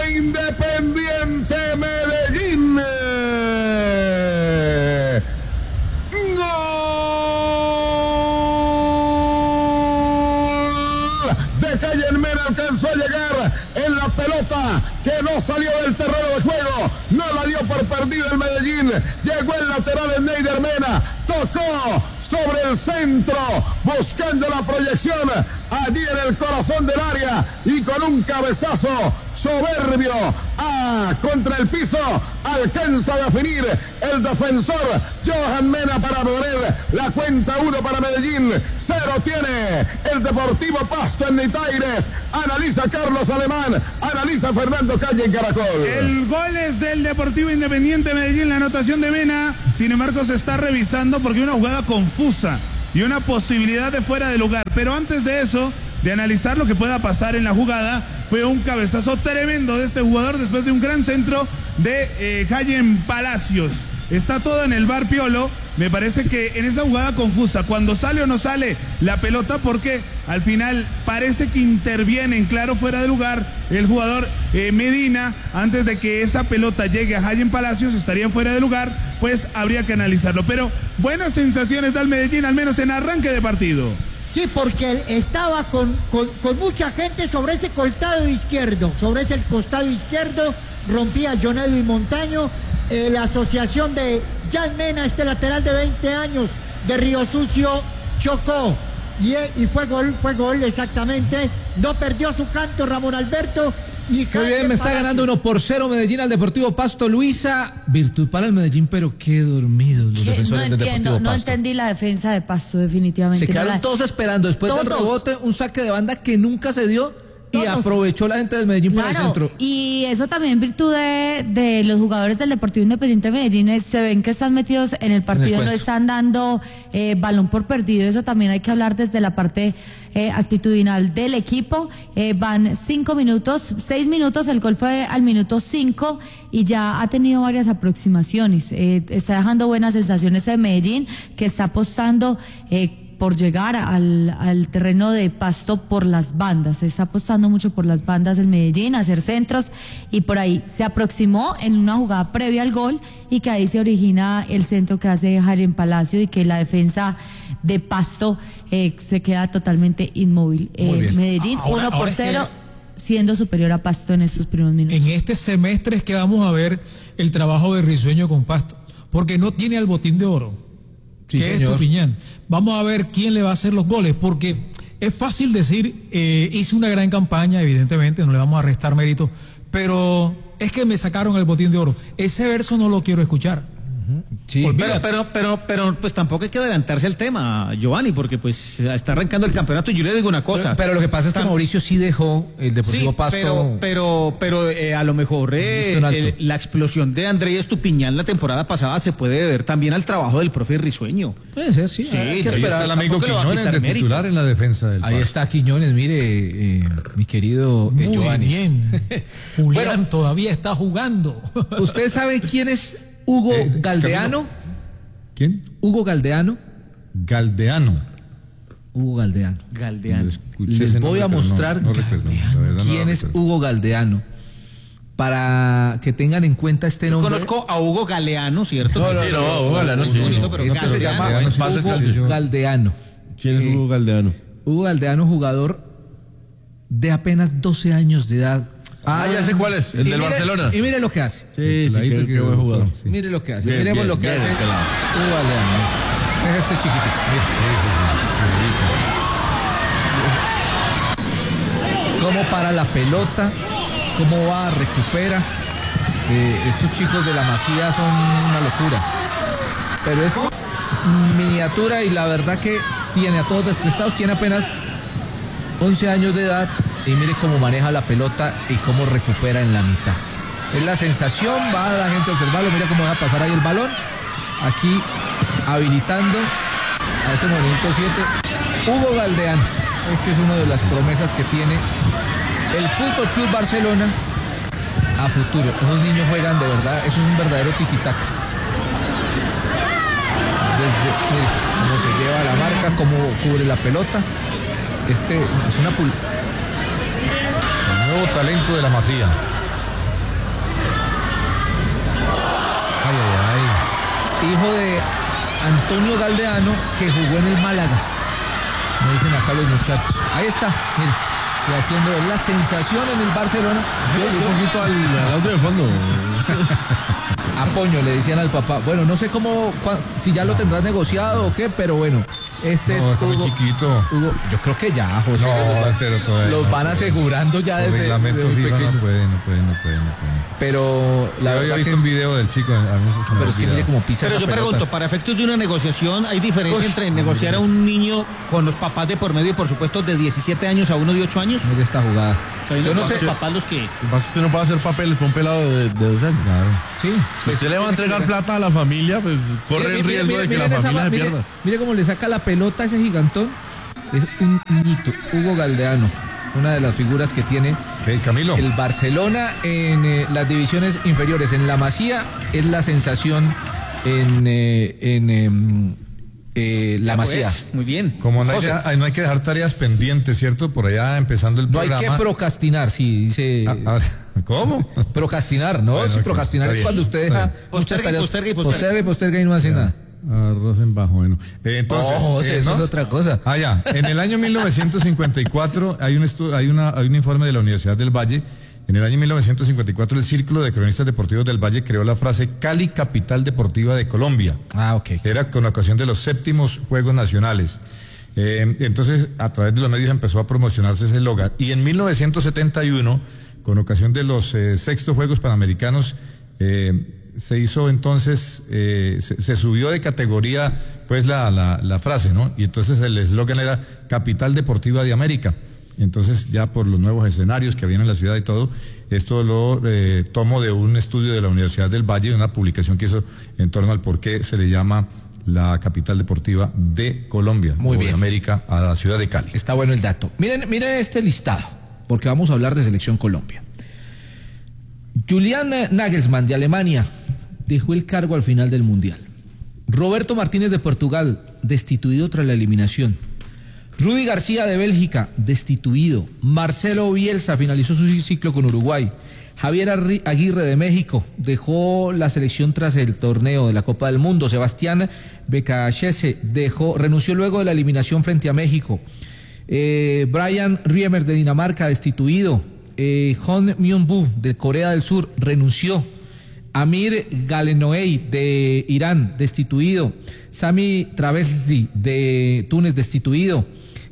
Independiente Medellín. Gol de Callen Mena, alcanzó a llegar en la pelota que no salió del terreno de juego, no la dio por perdida el Medellín, llegó el lateral en Neider Mena, tocó sobre el centro, buscando la proyección allí en el corazón del área y con un cabezazo soberbio contra el piso alcanza a definir el defensor Johan Mena para poner la cuenta 1 para Medellín. 0 tiene el Deportivo Pasto en Nitaires. Analiza Carlos Alemán, analiza Fernando Calle en Caracol. El gol es del Deportivo Independiente Medellín, la anotación de Mena. Sin embargo, se está revisando porque hay una jugada confusa y una posibilidad de fuera de lugar. Pero antes de eso, de analizar lo que pueda pasar en la jugada, fue un cabezazo tremendo de este jugador después de un gran centro de Callen Palacios. Está todo en el VAR, Piolo. Me parece que en esa jugada confusa, cuando sale o no sale la pelota, porque al final parece que interviene en claro fuera de lugar el jugador Medina, antes de que esa pelota llegue a Callen Palacios, estaría fuera de lugar, pues habría que analizarlo. Pero buenas sensaciones da el Medellín, al menos en arranque de partido. Sí, porque él estaba con mucha gente sobre ese costado izquierdo. Sobre ese costado izquierdo rompía John Edwin Montaño. La asociación de Jan Mena, este lateral de 20 años de Río Sucio, chocó. Y fue gol exactamente. No perdió su canto Ramón Alberto. Muy bien, me está ganando 1-0 Medellín al Deportivo Pasto. Luisa, virtud para el Medellín, pero qué dormidos los defensores del Deportivo Pasto. No entendí la defensa de Pasto, definitivamente. Se quedaron todos esperando, después del rebote, un saque de banda que nunca se dio. Y aprovechó la gente del Medellín para el centro. Y eso también en virtud de los jugadores del Deportivo Independiente de Medellín, se ven que están metidos en el partido, no están dando balón por perdido. Eso también hay que hablar desde la parte actitudinal del equipo. Van 6 minutos, el gol fue al minuto 5 y ya ha tenido varias aproximaciones. Está dejando buenas sensaciones en Medellín, que está apostando por llegar al terreno de Pasto por las bandas. Se está apostando mucho por las bandas del Medellín, a hacer centros, y por ahí se aproximó en una jugada previa al gol, y que ahí se origina el centro que hace Callen Palacio, y que la defensa de Pasto se queda totalmente inmóvil. Medellín 1-0, siendo superior a Pasto en estos primeros minutos. En este semestre es que vamos a ver el trabajo de Risueño con Pasto, porque no tiene al botín de oro. Sí, que es Estupiñán. Vamos a ver quién le va a hacer los goles, porque es fácil decir, hice una gran campaña, evidentemente, no le vamos a restar mérito, pero es que me sacaron el botín de oro. Ese verso no lo quiero escuchar. Sí, pero pues tampoco hay que adelantarse al tema, Giovanni, porque pues está arrancando el campeonato y yo le digo una cosa. Pero lo que pasa es que Mauricio sí dejó el Deportivo Pasto. Pero a lo mejor la explosión de Andrés Estupiñán la temporada pasada se puede deber también al trabajo del profe Risueño. Puede ser, sí. Ahí está el amigo Quiñones de titular en la defensa del Pasto. Ahí está Quiñones, mire, mi querido Giovanni. Muy bien. Julián todavía está jugando. ¿Usted sabe quién es Hugo Galdeano? ¿Quién? Hugo Galdeano. Hugo Galdeano. Les voy a mostrar quién es Hugo Galdeano, para que tengan en cuenta este nombre. Yo conozco a Hugo Galeano, ¿cierto? No, Hugo Galeano es bonito, pero este se llama Hugo Galdeano. ¿Quién es Hugo Galdeano? Hugo Galdeano, jugador de apenas 12 años de edad. Ya sé cuál es, el del Barcelona. Y mire lo que hace. Sí, que buen jugador. Sí. Mire lo que hace. Miremos lo que hace Hugo Galdeano. Es este chiquitito. Cómo para la pelota, cómo va, recupera. Estos chicos de la Masía son una locura. Pero es miniatura y la verdad que tiene a todos descristados. Tiene apenas 11 años de edad. Y mire cómo maneja la pelota y cómo recupera en la mitad. Es la sensación, va la gente a observarlo, mira cómo va a pasar ahí el balón. Aquí habilitando a ese movimiento 7, Hugo Galdeano. Este es una de las promesas que tiene el Fútbol Club Barcelona a futuro. Esos niños juegan de verdad, eso es un verdadero tiquitaca. Mire cómo se lleva la marca, cómo cubre la pelota. Es una nuevo talento de la Masía. hijo de Antonio Galdeano, que jugó en el Málaga. Me dicen acá los muchachos. Ahí está, mire, haciendo la sensación en el Barcelona. Un poquito al audio de fondo. Apoño, le decían al papá. Bueno, no sé si ya lo tendrás negociado o qué, pero bueno. Este es está Hugo, muy chiquito. Hugo, yo creo que ya, José. Pero todavía los van asegurando ya desde reglamento FIFA no puede. Pero la verdad he visto un video del chico. Pero es que mire cómo pisa. Pero yo pregunto, para efectos de una negociación, ¿hay diferencia entre negociar a un niño con los papás de por medio, por supuesto, de 17 años a uno de 8 años? Mire esta jugada. Yo no sé, los papás los que... Usted no puede hacer papeles con un pelado de 2 años. Claro. Sí. Si usted le va a entregar plata a la familia, pues corre el riesgo de que la familia se pierda. Mire cómo le saca la pelota a ese gigantón. Es un mito. Hugo Galdeano, una de las figuras que tiene Camilo. El Barcelona en las divisiones inferiores. En la Masía es la sensación en la Masía. Muy bien. Como no hay que dejar tareas pendientes, ¿cierto? Por allá empezando el programa. No hay que procrastinar, sí, dice. ¿Cómo? Procrastinar, ¿no? Bueno, procrastinar es cuando usted deja muchas tareas. Posterga y no hace nada. Arroz en bajo, bueno. Entonces, eso es otra cosa. Ya. En el año 1954 hay un informe de la Universidad del Valle. En el año 1954 el Círculo de Cronistas Deportivos del Valle creó la frase Cali, capital deportiva de Colombia. Ok. Era con ocasión de los 7º Juegos Nacionales. Entonces, a través de los medios empezó a promocionarse ese eslogan. Y en 1971, con ocasión de los 6º Juegos Panamericanos, se hizo entonces, se subió de categoría pues la frase, ¿no? Y entonces el eslogan era Capital Deportiva de América. Entonces ya por los nuevos escenarios que habían en la ciudad y todo, esto lo tomo de un estudio de la Universidad del Valle, de una publicación que hizo en torno al por qué se le llama la capital deportiva de Colombia, de América, a la ciudad de Cali. Está bueno el dato. Miren este listado, porque vamos a hablar de Selección Colombia. Julian Nagelsmann de Alemania dejó el cargo al final del Mundial. Roberto Martínez de Portugal, destituido tras la eliminación. Rudy García de Bélgica, destituido. Marcelo Bielsa finalizó su ciclo con Uruguay. Javier Aguirre de México dejó la selección tras el torneo de la Copa del Mundo. Sebastián Becachese renunció luego de la eliminación frente a México. Brian Riemer de Dinamarca, destituido. Hon Myung-bu de Corea del Sur renunció. Amir Galenoei de Irán, destituido. Sami Travesli de Túnez, destituido.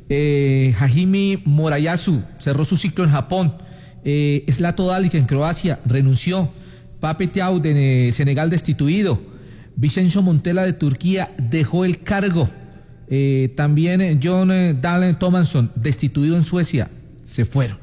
Hajimi Morayasu cerró su ciclo en Japón. Zlato Dalic en Croacia renunció. Pape Thiaw de Senegal, destituido. Vicenzo Montella de Turquía dejó el cargo. También John Dalen Thomason, destituido en Suecia, se fueron.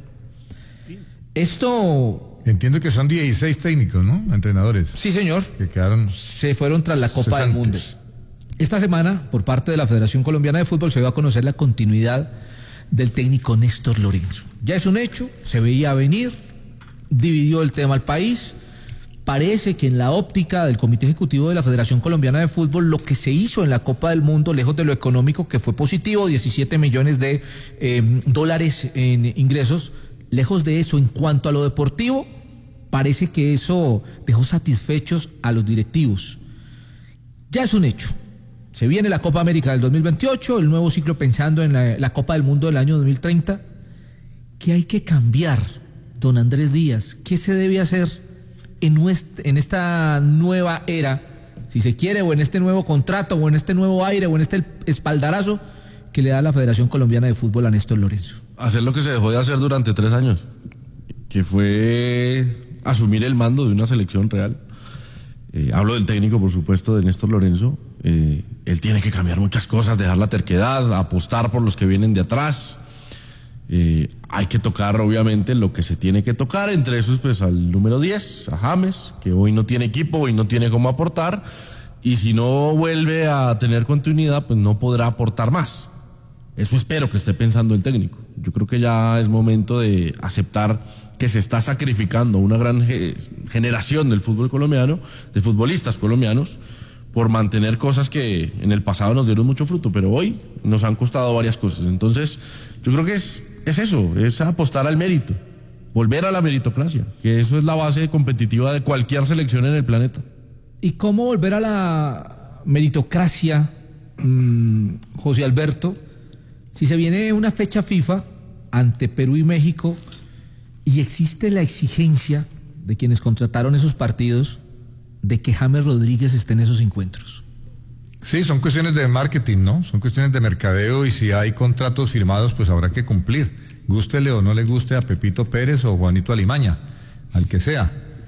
Esto... Entiendo que son 16 técnicos, ¿no? Entrenadores. Sí, señor. Que quedaron... Se fueron tras la Copa del Mundo. Esta semana, por parte de la Federación Colombiana de Fútbol, se dio a conocer la continuidad del técnico Néstor Lorenzo. Ya es un hecho, se veía venir, dividió el tema al país. Parece que en la óptica del Comité Ejecutivo de la Federación Colombiana de Fútbol, lo que se hizo en la Copa del Mundo, lejos de lo económico, que fue positivo, 17 millones de dólares en ingresos, lejos de eso, en cuanto a lo deportivo, parece que eso dejó satisfechos a los directivos. Ya es un hecho. Se viene la Copa América del 2028, el nuevo ciclo pensando en la Copa del Mundo del año 2030. ¿Qué hay que cambiar, don Andrés Díaz? ¿Qué se debe hacer en esta nueva era, si se quiere, o en este nuevo contrato, o en este nuevo aire, o en este espaldarazo que le da la Federación Colombiana de Fútbol a Néstor Lorenzo? Hacer lo que se dejó de hacer durante 3 años, que fue asumir el mando de una selección real. Hablo del técnico, por supuesto, de Néstor Lorenzo. Él tiene que cambiar muchas cosas, dejar la terquedad, apostar por los que vienen de atrás. Hay que tocar, obviamente, lo que se tiene que tocar, entre esos, pues, al número 10, a James, que hoy no tiene equipo, hoy no tiene cómo aportar, y si no vuelve a tener continuidad, pues no podrá aportar más. Eso espero que esté pensando el técnico. Yo creo que ya es momento de aceptar que se está sacrificando una gran generación del fútbol colombiano, de futbolistas colombianos, por mantener cosas que en el pasado nos dieron mucho fruto, pero hoy nos han costado varias cosas. Entonces, yo creo que es eso, es apostar al mérito, volver a la meritocracia, que eso es la base competitiva de cualquier selección en el planeta. ¿Y cómo volver a la meritocracia, José Alberto, si se viene una fecha FIFA ante Perú y México y existe la exigencia de quienes contrataron esos partidos de que James Rodríguez esté en esos encuentros? Sí, son cuestiones de marketing, ¿no? Son cuestiones de mercadeo, y si hay contratos firmados, pues habrá que cumplir. Gústele o no le guste a Pepito Pérez o Juanito Alimaña, al que sea.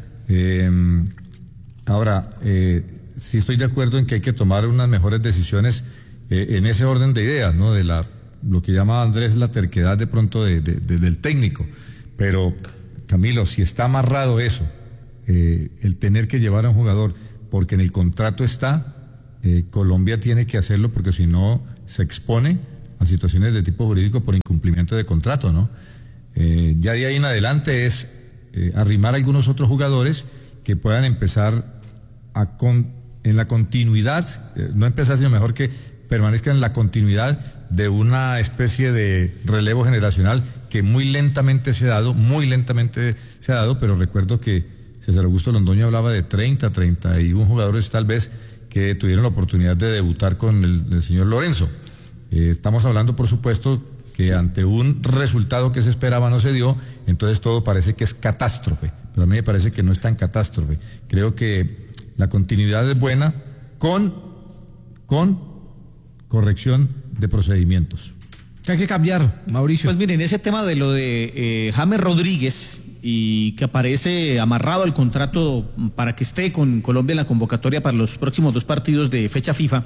Ahora, sí estoy de acuerdo en que hay que tomar unas mejores decisiones en ese orden de ideas, ¿no? De lo que llama Andrés la terquedad de pronto del técnico. Pero, Camilo, si está amarrado eso, el tener que llevar a un jugador, porque en el contrato está, Colombia tiene que hacerlo, porque si no se expone a situaciones de tipo jurídico por incumplimiento de contrato, ¿no? Ya de ahí en adelante es arrimar a algunos otros jugadores que puedan empezar en la continuidad, no empezar, sino mejor que permanezcan en la continuidad de una especie de relevo generacional que muy lentamente se ha dado, pero recuerdo que César Augusto Londoño hablaba de 31 jugadores tal vez que tuvieron la oportunidad de debutar con el señor Lorenzo. Estamos hablando, por supuesto, que ante un resultado que se esperaba no se dio, entonces todo parece que es catástrofe, pero a mí me parece que no es tan catástrofe. Creo que la continuidad es buena con corrección de procedimientos. ¿Qué hay que cambiar, Mauricio? Pues miren, ese tema de lo de James Rodríguez, y que aparece amarrado al contrato para que esté con Colombia en la convocatoria para los próximos 2 partidos de fecha FIFA.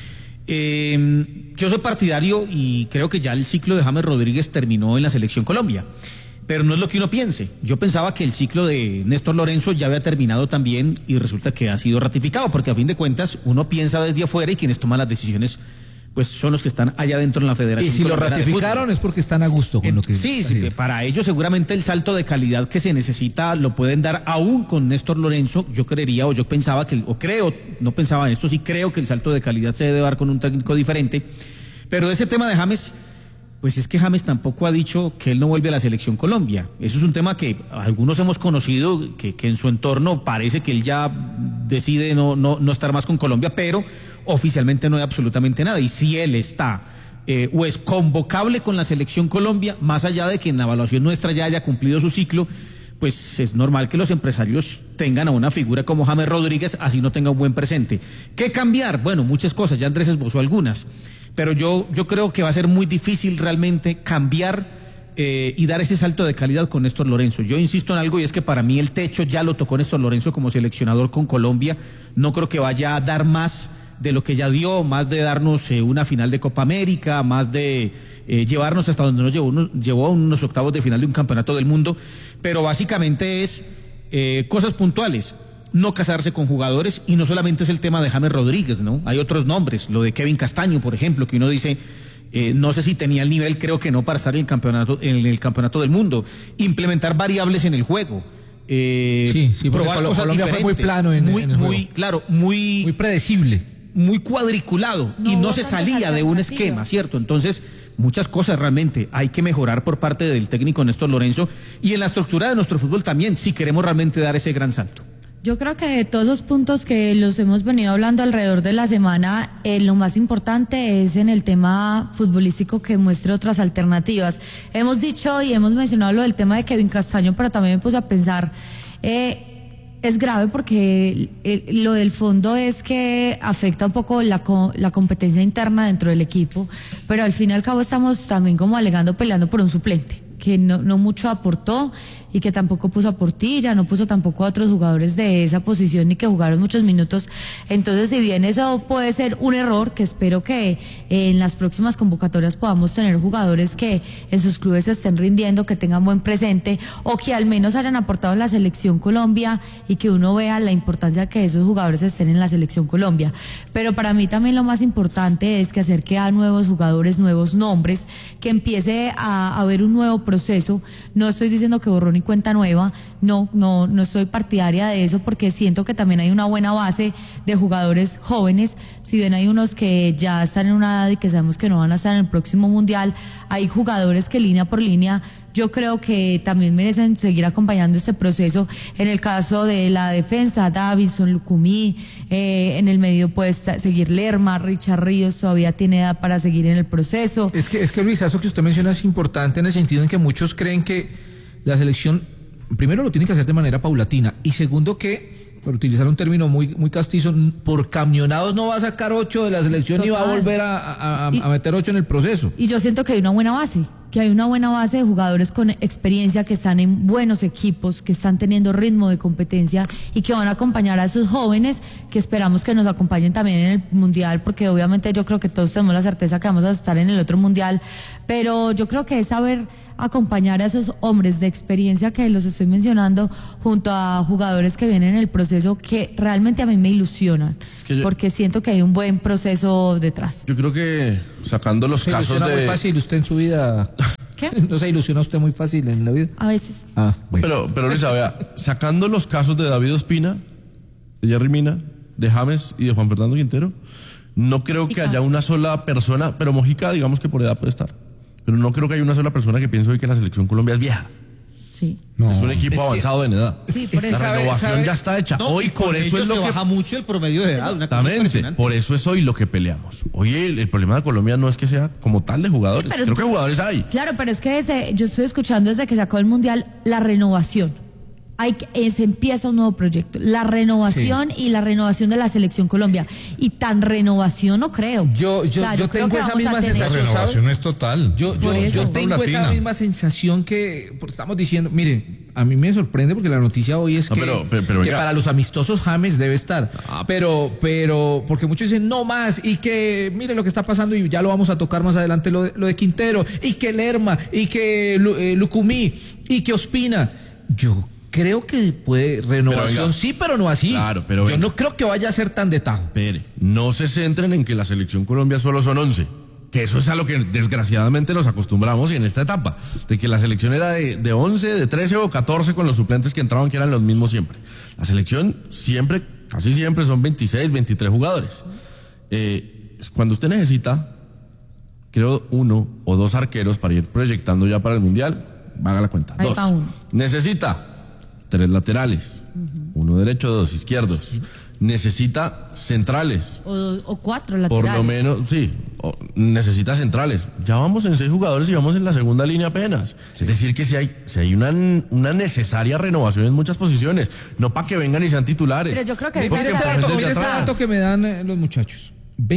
Yo soy partidario y creo que ya el ciclo de James Rodríguez terminó en la Selección Colombia, pero no es lo que uno piense. Yo pensaba que el ciclo de Néstor Lorenzo ya había terminado también, y resulta que ha sido ratificado, porque a fin de cuentas uno piensa desde afuera y quienes toman las decisiones pues son los que están allá dentro en la Federación. Y si lo ratificaron es porque están a gusto con lo que... Sí, para ellos seguramente el salto de calidad que se necesita lo pueden dar aún con Néstor Lorenzo. Yo creería, o yo pensaba que, o creo, no pensaba en esto, sí creo que el salto de calidad se debe dar con un técnico diferente. Pero de ese tema de James, pues es que James tampoco ha dicho que él no vuelve a la Selección Colombia. Eso es un tema que algunos hemos conocido, que en su entorno parece que él ya decide no estar más con Colombia, pero oficialmente no hay absolutamente nada. Y si él está o es convocable con la Selección Colombia, más allá de que en la evaluación nuestra ya haya cumplido su ciclo, pues es normal que los empresarios tengan a una figura como James Rodríguez, así no tenga un buen presente. ¿Qué cambiar? Bueno, muchas cosas, ya Andrés esbozó algunas. Pero yo creo que va a ser muy difícil realmente cambiar y dar ese salto de calidad con Néstor Lorenzo. Yo insisto en algo, y es que para mí el techo ya lo tocó Néstor Lorenzo como seleccionador con Colombia. No creo que vaya a dar más de lo que ya dio, más de darnos una final de Copa América, más de llevarnos hasta donde nos llevó a unos octavos de final de un campeonato del mundo. Pero básicamente es cosas puntuales. No casarse con jugadores, y no solamente es el tema de James Rodríguez, ¿no? Hay otros nombres, lo de Kevin Castaño, por ejemplo, que uno dice, no sé si tenía el nivel, creo que no, para estar en el campeonato del mundo. Implementar variables en el juego. Probar cosas Colombia diferentes. Fue muy plano en el juego. Claro, muy predecible. Muy cuadriculado, y no se salía de un esquema, ¿cierto? Entonces, muchas cosas realmente hay que mejorar por parte del técnico Néstor Lorenzo, y en la estructura de nuestro fútbol también, si queremos realmente dar ese gran salto. Yo creo que de todos esos puntos que los hemos venido hablando alrededor de la semana, lo más importante es en el tema futbolístico que muestre otras alternativas. Hemos dicho y hemos mencionado lo del tema de Kevin Castaño, pero también me puse a pensar, es grave porque lo del fondo es que afecta un poco la competencia interna dentro del equipo, pero al fin y al cabo estamos también como peleando por un suplente que no mucho aportó, y que tampoco puso a Portilla, no puso tampoco a otros jugadores de esa posición ni que jugaron muchos minutos. Entonces, si bien eso puede ser un error, que espero que en las próximas convocatorias podamos tener jugadores que en sus clubes estén rindiendo, que tengan buen presente, o que al menos hayan aportado en la Selección Colombia, y que uno vea la importancia que esos jugadores estén en la Selección Colombia. Pero para mí también lo más importante es que acerque a nuevos jugadores, nuevos nombres, que empiece a haber un nuevo proceso. No estoy diciendo que borrón y cuenta nueva, no soy partidaria de eso, porque siento que también hay una buena base de jugadores jóvenes. Si bien hay unos que ya están en una edad y que sabemos que no van a estar en el próximo mundial, hay jugadores que línea por línea yo creo que también merecen seguir acompañando este proceso. En el caso de la defensa, Davinson, Lucumí, en el medio puede seguir Lerma, Richard Ríos todavía tiene edad para seguir en el proceso. Es que Luis, eso que usted menciona es importante en el sentido en que muchos creen que la selección, primero lo tiene que hacer de manera paulatina, y segundo que, por utilizar un término muy castizo, por camionados no va a sacar 8 de la selección. Total. Y va a volver a meter 8 en el proceso. Y yo siento que hay una buena base. Que hay una buena base de jugadores con experiencia, que están en buenos equipos, que están teniendo ritmo de competencia y que van a acompañar a esos jóvenes que esperamos que nos acompañen también en el Mundial, porque obviamente yo creo que todos tenemos la certeza que vamos a estar en el otro Mundial, pero yo creo que es saber acompañar a esos hombres de experiencia que los estoy mencionando junto a jugadores que vienen en el proceso, que realmente a mí me ilusionan, porque siento que hay un buen proceso detrás. Yo creo que sacando los casos de... muy fácil usted en su vida. ¿Qué? ¿No se ilusiona usted muy fácil en la vida? A veces. Bueno. Pero Luisa, vea, sacando los casos de David Ospina, de Jerry Mina, de James y de Juan Fernando Quintero, no creo que haya una sola persona, pero Mojica digamos que por edad puede estar, pero no creo que haya una sola persona que piense hoy que la selección Colombia es vieja. Sí. No. Es un equipo avanzado en edad. Sí, por eso. La renovación ya está hecha. Hoy por eso es lo que baja mucho el promedio de edad. Exactamente. Por eso es hoy lo que peleamos. Hoy el problema de Colombia no es que sea como tal de jugadores. Creo que jugadores hay. Claro, pero es que yo estoy escuchando desde que sacó el Mundial la renovación. Se empieza un nuevo proyecto, la renovación, sí. Y la renovación de la selección Colombia, y tan renovación no creo. Yo tengo esa misma sensación. La renovación es total. Yo tengo esa misma sensación que estamos diciendo. Mire, a mí me sorprende porque la noticia hoy es que para los amistosos James debe estar, pero porque muchos dicen no más, y que mire lo que está pasando, y ya lo vamos a tocar más adelante, lo de Quintero, y que Lerma, y que Lucumí, y que Ospina. Yo creo que puede renovación, sí, pero no así. Claro, pero yo no creo que vaya a ser tan de tajo. Espere, no se centren en que la selección Colombia solo son 11, que eso es a lo que desgraciadamente nos acostumbramos en esta etapa, de que la selección era de 11, de 13 o 14 con los suplentes que entraban, que eran los mismos siempre. La selección siempre, casi siempre son 26, 23 jugadores. Cuando usted necesita, creo, 1 o 2 arqueros para ir proyectando ya para el Mundial, haga la cuenta. 2. Necesita 3 laterales, 1 derecho, 2 izquierdos. Necesita centrales. O 4 laterales. Por lo menos, sí. Necesita centrales. Ya vamos en 6 jugadores y vamos en la segunda línea apenas. Sí. Es decir, que si hay una necesaria renovación en muchas posiciones. No para que vengan y sean titulares. Pero yo creo que mire este dato que me dan los muchachos.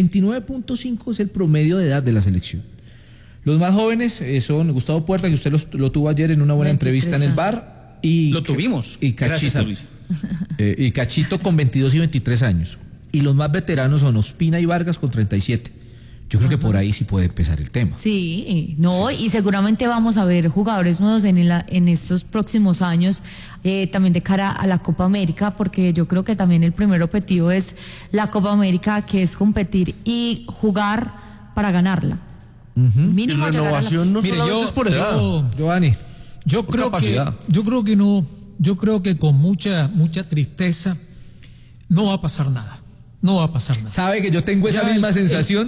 29.5 es el promedio de edad de la selección. Los más jóvenes son Gustavo Puerta, que usted lo tuvo ayer en una buena entrevista en el bar. Y lo tuvimos. Y Cachito. Y Cachito con 22 y 23 años. Y los más veteranos son Ospina y Vargas con 37. Yo creo que por ahí sí puede empezar el tema. Sí, y seguramente vamos a ver jugadores nuevos en estos próximos años, también de cara a la Copa América, porque yo creo que también el primer objetivo es la Copa América, que es competir y jugar para ganarla. Mínimo. Y renovación no solamente es por edad. Giovanni. Yo creo que no. Yo creo que con mucha tristeza no va a pasar nada. No va a pasar nada. ¿Sabe que yo tengo esa misma sensación?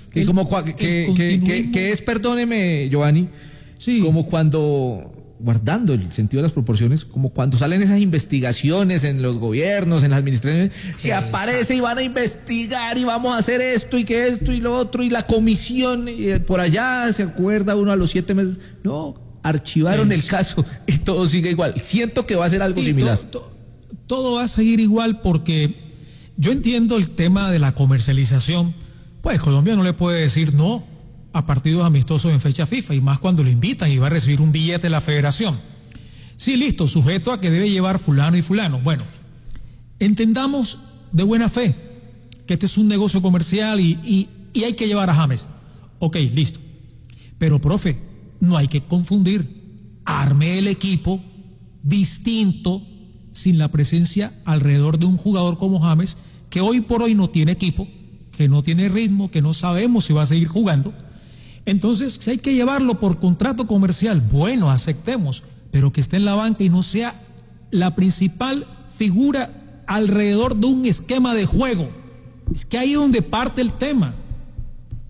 Que es, perdóneme, Giovanni, sí, como cuando, guardando el sentido de las proporciones, como cuando salen esas investigaciones en los gobiernos, en las administraciones, que aparece y van a investigar y vamos a hacer esto y que esto y lo otro, y la comisión, y por allá se acuerda uno a los 7 meses. No, archivaron el caso y todo sigue igual. Siento que va a ser algo similar. Todo va a seguir igual, porque yo entiendo el tema de la comercialización. Pues Colombia no le puede decir no a partidos amistosos en fecha FIFA, y más cuando lo invitan y va a recibir un billete de la federación. Sí, listo, sujeto a que debe llevar fulano y fulano. Bueno, entendamos de buena fe que este es un negocio comercial y hay que llevar a James. Ok, listo. Pero, profe, no hay que confundir. Arme el equipo distinto sin la presencia alrededor de un jugador como James, que hoy por hoy no tiene equipo, que no tiene ritmo, que no sabemos si va a seguir jugando. Entonces, si hay que llevarlo por contrato comercial, bueno, aceptemos, pero que esté en la banca y no sea la principal figura alrededor de un esquema de juego. Es que ahí es donde parte el tema.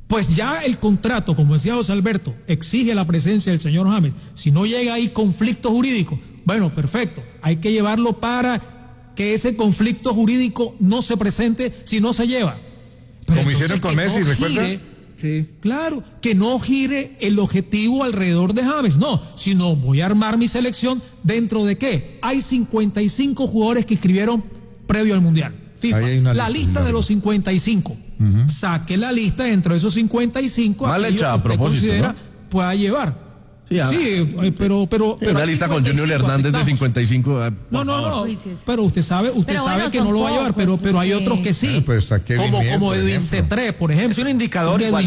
Pues ya el contrato, como decía José Alberto, exige la presencia del señor James. Si no llega ahí conflicto jurídico, bueno, perfecto, hay que llevarlo para que ese conflicto jurídico no se presente si no se lleva. Pero como hicieron con Messi, ¿recuerda? Sí. Claro, que no gire el objetivo alrededor de James, no, sino voy a armar mi selección dentro de ¿qué? Hay 55 jugadores que inscribieron previo al Mundial. FIFA, la lista de los 55. Saque la lista dentro de esos 55 mal hecha a propósito, considera ¿no? pueda llevar. Sí, pero una lista con Junior Hernández de 55. No, pero usted sabe que no lo va a llevar, pero hay otros que sí. Como Edwin Cetré, por ejemplo. Es un indicador igual.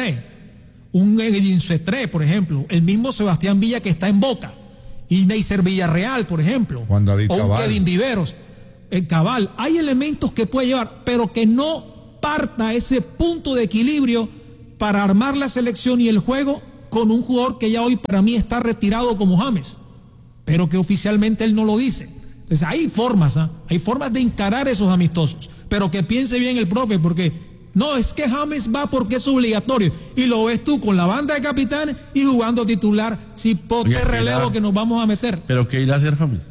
Un Edwin Cetré, por ejemplo, el mismo Sebastián Villa que está en Boca, y Neisser Villarreal, por ejemplo, Juan David o un Cabal. Kevin Viveros, el Cabal. Hay elementos que puede llevar, pero que no parta ese punto de equilibrio para armar la selección y el juego con un jugador que ya hoy para mí está retirado como James, pero que oficialmente él no lo dice. Entonces hay formas de encarar esos amistosos, pero que piense bien el profe, porque no es que James va porque es obligatorio, y lo ves tú con la banda de capitanes y jugando titular, cipote relevo que nos vamos a meter. ¿Pero qué irá a hacer James?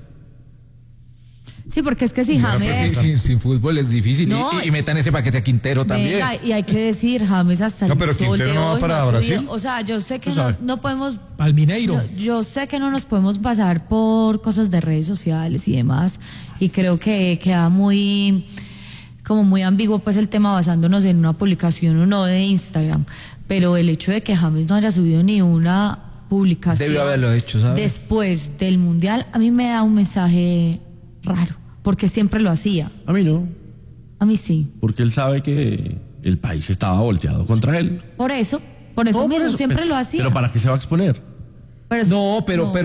Sí, porque es que si James... Sin fútbol es difícil, no, y metan ese paquete a Quintero también. Venga, y hay que decir, James hasta el pero sol Quintero de no va hoy para no Brasil. subido. O sea, yo sé que no podemos... Al Mineiro. Yo sé que no nos podemos basar por cosas de redes sociales y demás, y creo que queda muy ambiguo pues el tema basándonos en una publicación o no de Instagram, pero el hecho de que James no haya subido ni una publicación debió haberlo hecho, ¿sabes? Después del Mundial, a mí me da un mensaje raro, porque siempre lo hacía. A mí no. A mí sí. Porque él sabe que el país estaba volteado contra él. Por eso mismo, siempre lo hacía. Pero ¿para qué se va a exponer? Pero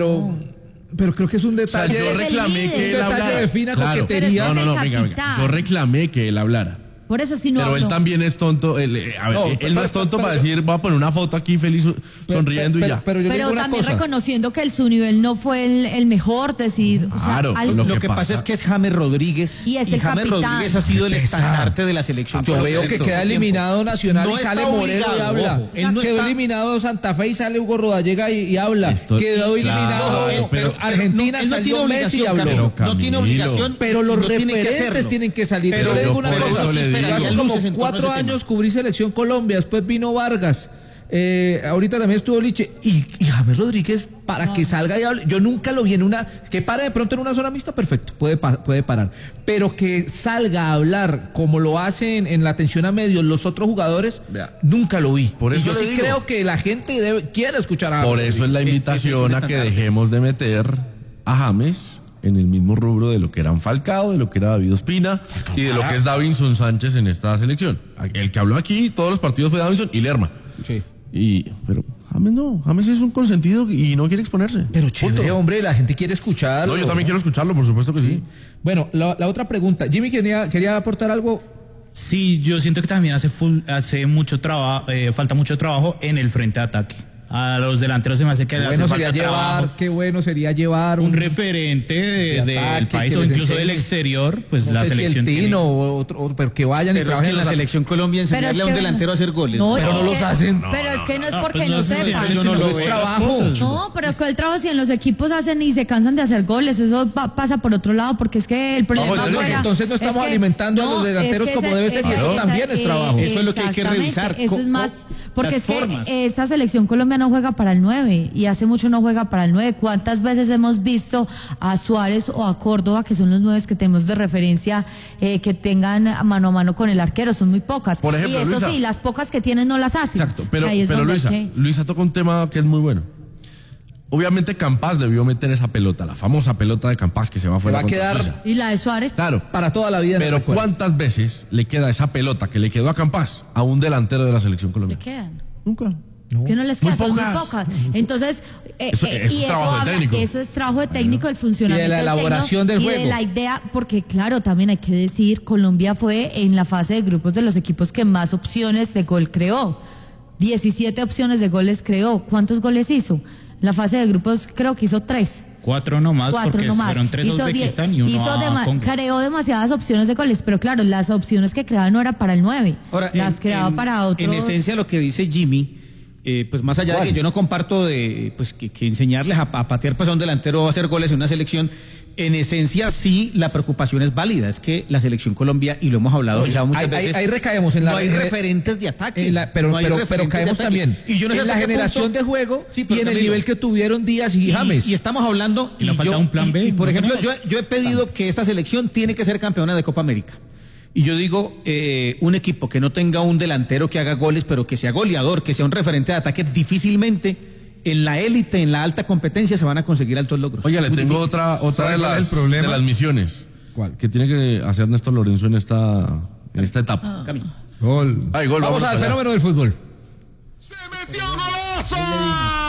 creo que es un detalle. O sea, yo reclamé que él hablara. De fina coquetería. Venga. Yo reclamé que él hablara. Por eso sí no Pero él también es tonto. Él no es tonto para decir, voy a poner una foto aquí feliz, sonriendo y ya. Pero también reconociendo que su nivel no fue el mejor, decir. Claro, o sea, lo que pasa es que es James Rodríguez. Y James Rodríguez ha sido el estandarte de la selección. Yo veo que queda eliminado Nacional y sale Moreno y habla. Quedó eliminado Santa Fe y sale Hugo Rodallega y habla. Quedó eliminado Argentina, salió Messi y habló. No tiene obligación. Pero los referentes tienen que salir. Yo le digo una cosa. Hace como 4 años cubrí Selección Colombia, después vino Vargas, ahorita también estuvo Liche y James Rodríguez para que salga y hable. Yo nunca lo vi en una, que pare de pronto en una zona mixta, perfecto, puede parar, pero que salga a hablar como lo hacen en la atención a medios los otros jugadores, nunca lo vi. Por eso y yo sí creo que la gente quiere escuchar a James. Por eso es la invitación a que dejemos de meter a James en el mismo rubro de lo que eran Falcao, de lo que era David Ospina y de lo que es Davinson Sánchez en esta selección. El que habló aquí todos los partidos fue Davinson y Lerma. Sí. Pero James no, James es un consentido y no quiere exponerse. Pero chévere, hombre, la gente quiere escucharlo. No, yo también quiero escucharlo, por supuesto que sí. Bueno, la otra pregunta, Jimmy quería aportar algo. Sí, yo siento que también hace mucho trabajo, falta mucho trabajo en el frente de ataque. A los delanteros se me hace que qué bueno sería llevar un referente del país o incluso del exterior, pues no la selección pero que vayan y trabajen en la selección Colombia, enseñarle a un delantero a hacer goles. Pero no los hacen. Pero es que no es porque no sepan. Trabajo. No, pero es que el trabajo, si en los equipos hacen y se cansan de hacer goles, eso pasa por otro lado, porque es que el problema entonces no estamos alimentando a los delanteros como debe ser, y eso también es trabajo. Eso es lo que hay que revisar. Eso es más, porque es que esa selección Colombia no juega para el 9 y hace mucho no juega para el 9. ¿Cuántas veces hemos visto a Suárez o a Córdoba, que son los 9 que tenemos de referencia, que tengan mano a mano con el arquero? Son muy pocas. Por ejemplo, y eso Luisa, sí, las pocas que tienen no las hacen. Exacto, pero Luisa toca un tema que es muy bueno. Obviamente Campas debió meter esa pelota, la famosa pelota de Campas que se va fuera. Va a quedar Suiza. Y la de Suárez. Claro, para toda la vida. Pero ¿cuántas veces le queda esa pelota que le quedó a Campas a un delantero de la selección colombiana? ¿Le quedan? Nunca. Que no les queda, son muy pocas. Entonces, eso es trabajo de técnico, el funcionamiento y de la elaboración del juego. Y de la idea, porque claro, también hay que decir, Colombia fue en la fase de grupos de los equipos que más opciones de gol creó. 17 opciones de goles creó. ¿Cuántos goles hizo? En la fase de grupos creo que hizo 3. 4 nomás, porque fueron 3 a Uzbekistán y 1 a Congo. Creó demasiadas opciones de goles, pero claro, las opciones que creaba no era para el 9, ahora, las creaba para otros. En esencia lo que dice Jimmy, pues más allá de que yo no comparto pues que enseñarles a patear pues a un delantero o a hacer goles en una selección, en esencia sí la preocupación es válida, es que la selección Colombia, y lo hemos hablado ya muchas veces, ahí recaemos no hay referentes de ataque, pero caemos también y yo no sé en la generación de juego y en el nivel que tuvieron Díaz y James. Y estamos hablando, y le falta un plan B. Y por ejemplo, yo he pedido que esta selección tiene que ser campeona de Copa América. Y yo digo, un equipo que no tenga un delantero que haga goles, pero que sea goleador, que sea un referente de ataque, difícilmente en la élite, en la alta competencia, se van a conseguir altos logros. Oiga, le tengo otra de las misiones. ¿Cuál? Que tiene que hacer Néstor Lorenzo en esta etapa. Gol. Ay, gol. Vamos al fenómeno del fútbol. ¡Se metió golazo!